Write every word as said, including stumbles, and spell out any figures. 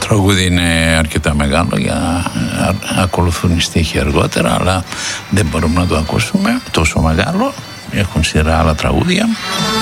τραγούδι είναι αρκετά μεγάλο, για να ακολουθούν οι στίχοι αργότερα, αλλά δεν μπορούμε να το ακούσουμε τόσο μεγάλο. Έχουν σειρά άλλα τραγούδια.